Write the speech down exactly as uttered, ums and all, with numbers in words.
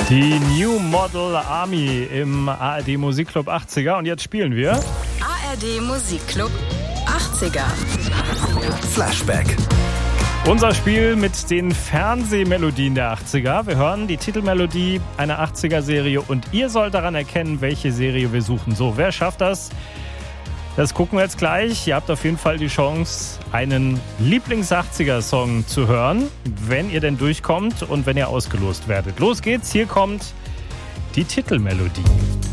Die New Model Army im A R D Musikclub achtziger und jetzt spielen wir A R D Musikclub achtziger Flashback. Unser Spiel mit den Fernsehmelodien der achtziger. Wir hören die Titelmelodie einer achtziger-Serie und ihr sollt daran erkennen, welche Serie wir suchen. So, wer schafft das? Das gucken wir jetzt gleich. Ihr habt auf jeden Fall die Chance, einen Lieblings-achtziger-Song zu hören, wenn ihr denn durchkommt und wenn ihr ausgelost werdet. Los geht's, hier kommt die Titelmelodie.